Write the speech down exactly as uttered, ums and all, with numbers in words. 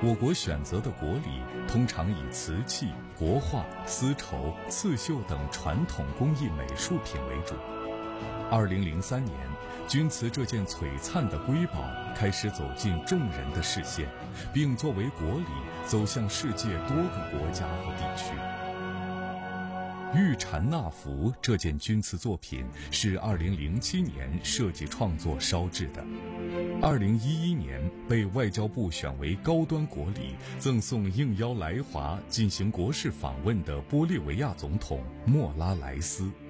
我国选择的国礼通常以瓷器、国画、丝绸、刺绣等传统工艺美术品为主。二零零三年，钧瓷这件璀璨的瑰宝开始走进众人的视线，并作为国礼走向世界多个国家和地区。玉蝉纳福这件钧瓷作品是二零零七年设计创作烧制的，二零一一年被外交部选为高端国礼，赠送应邀来华进行国事访问的玻利维亚总统莫拉莱斯。